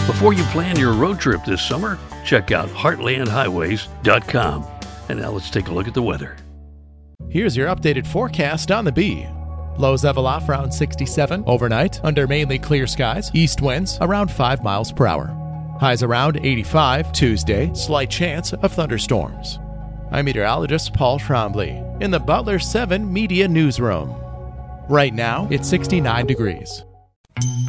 Before you plan your road trip this summer, check out heartlandhighways.com. And now let's take a look at the weather. Here's your updated forecast on the Bee. Lows level off around 67 overnight under mainly clear skies. East winds around 5 miles per hour. Highs around 85 Tuesday. Slight chance of thunderstorms. I'm meteorologist Paul Trombley in the Butler 7 Media Newsroom. Right now, it's 69 degrees.